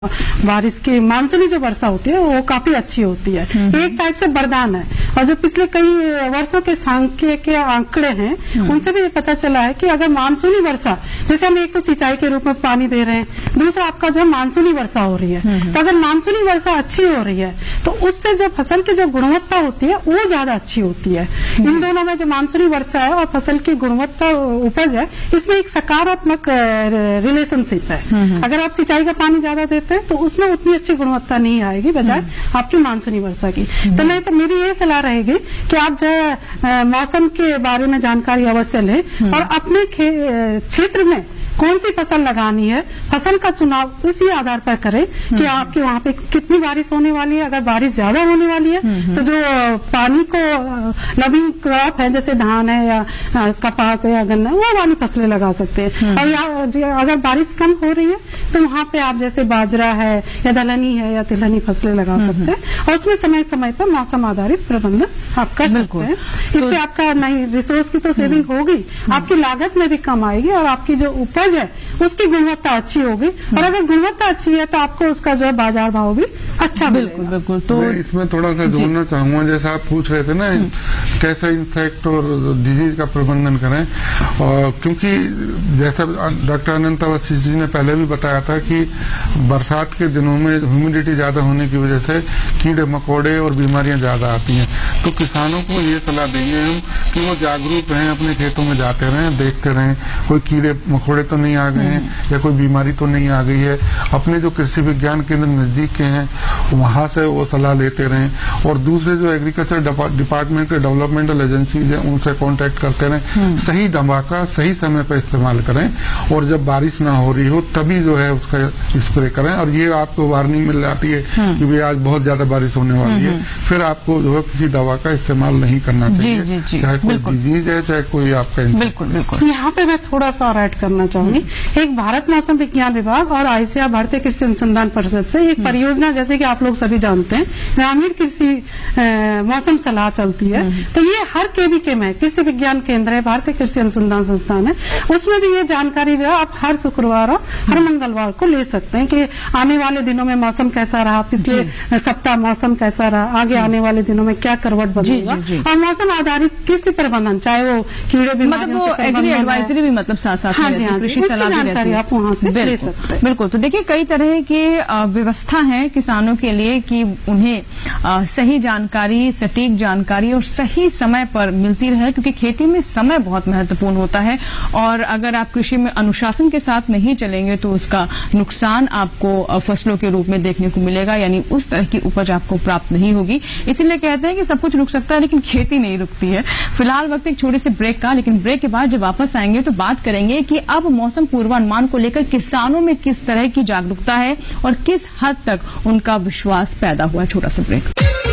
बारिश की मानसूनी जो वर्षा होती है वो काफी अच्छी होती है। एक टाइप से वरदान है। और जो पिछले कई वर्षों के सांख्य के आंकड़े हैं उनसे भी ये पता चला है कि अगर मानसूनी वर्षा, जैसे हम एक तो सिंचाई के रूप में पानी दे रहे हैं, दूसरा आपका जो मानसूनी वर्षा हो रही है, तो अगर मानसूनी वर्षा अच्छी हो रही है तो उससे जो फसल की जो गुणवत्ता होती है वो ज्यादा अच्छी होती है। इन दोनों में जो मानसूनी वर्षा है और फसल की गुणवत्ता उपज है, इसमें एक सकारात्मक रिलेशनशिप है। अगर आप सिंचाई का पानी ज्यादा देते हैं तो उसमें उतनी अच्छी गुणवत्ता नहीं आएगी बजाय आपकी मानसूनी वर्षा की। तो नहीं तो मेरी ये सलाह रहेगी कि आप जो है मौसम के बारे में जानकारी अवश्य लें और अपने क्षेत्र में कौन सी फसल लगानी है, फसल का चुनाव इसी आधार पर करें कि आपके वहाँ पे कितनी बारिश होने वाली है। अगर बारिश ज्यादा होने वाली है तो जो पानी को लविंग क्रॉप है जैसे धान है या कपास है या गन्ना, वो वाली फसलें लगा सकते हैं। और अगर बारिश कम हो रही है तो वहाँ पे आप जैसे बाजरा है या दलहनी है या तिलहनी फसलें लगा सकते हैं और उसमें समय समय पर मौसम आधारित प्रबंधन आप कर सकते हैं। इससे आपका नहीं रिसोर्स की तो सेविंग होगी, आपकी लागत में भी कम आएगी और आपकी जो उपज है उसकी गुणवत्ता अच्छी होगी। और अगर गुणवत्ता अच्छी है तो आपको उसका जो है बाजार भाव भी अच्छा बिल्कुल बिल्कुल। तो मैं इसमें थोड़ा सा जोड़ना चाहूंगा, जैसा आप पूछ रहे थे ना कैसा इंसेक्ट और डिजीज का प्रबंधन करें, और क्योंकि जैसा डॉक्टर अनंत अवस्थी जी ने पहले भी बताया था कि बरसात के दिनों में ह्यूमिडिटी ज्यादा होने की वजह से कीड़े मकोड़े और बीमारियां ज्यादा आती हैं। तो किसानों को ये सलाह देंगे हम कि वो जागरूक रहें, अपने खेतों में जाते रहें, देखते रहें कोई कीड़े मकोड़े तो नहीं आ गए हैं या कोई बीमारी तो नहीं आ गई है। अपने जो कृषि विज्ञान केंद्र नजदीक के हैं वहां से वो सलाह लेते रहें और दूसरे जो एग्रीकल्चर डिपार्टमेंट के डेवलपमेंटल एजेंसीज हैं उनसे कांटेक्ट करते रहें। सही दवा का सही समय पर इस्तेमाल करें और जब बारिश ना हो रही हो तभी जो है उसका स्प्रे करें। और ये आपको वार्निंग मिल जाती है कि भाई आज बहुत ज्यादा बारिश होने वाली है, फिर आपको जो है किसी दवा का इस्तेमाल नहीं करना चाहिए, चाहे कोई डिजीज है चाहे कोई आपका। बिल्कुल बिल्कुल। यहाँ पे मैं थोड़ा सा और ऐड करना चाहूंगी। एक भारत मौसम विज्ञान विभाग और आईसीआर भारतीय कृषि अनुसंधान परिषद से एक परियोजना, जैसे कि आप लोग सभी जानते हैं, ग्रामीण कृषि मौसम सलाह चलती है। तो ये हर केवीके में कृषि विज्ञान केंद्र है, भारतीय कृषि अनुसंधान संस्थान है, उसमें भी ये जानकारी जो है आप हर शुक्रवार और हर मंगलवार को ले सकते हैं कि आने वाले दिनों में मौसम कैसा रहा, पिछले सप्ताह मौसम कैसा रहा, आगे आने वाले दिनों में क्या करवट बदलेगा। और मौसम आधारित कृषि प्रबंधन, चाहे वो कीड़े मतलब वो एग्री एडवाइजरी भी मतलब साथ साथ कृषि सलाह भी रहती है, आप वहाँ से ले सकते हैं। बिल्कुल। तो देखिए कई तरह की व्यवस्था है किसानों के लिए कि उन्हें सही जानकारी, सटीक जानकारी और सही समय पर मिलती रहे, क्योंकि खेती में समय बहुत महत्वपूर्ण होता है और अगर आप कृषि में अनुशासन के साथ नहीं चलेंगे तो उसका नुकसान आपको फसलों के रूप में देखने को मिलेगा, यानी उस तरह की उपज आपको प्राप्त नहीं होगी। इसीलिए कहते हैं कि सब कुछ रुक सकता है लेकिन खेती नहीं रुकती है। फिलहाल वक्त एक छोटे से ब्रेक का, लेकिन ब्रेक के बाद जब वापस आएंगे तो बात करेंगे कि अब मौसम पूर्वानुमान को लेकर किसानों में किस तरह की जागरूकता है और किस हद तक उनका विश्वास पैदा हुआ है। छोटा सा ब्रेक।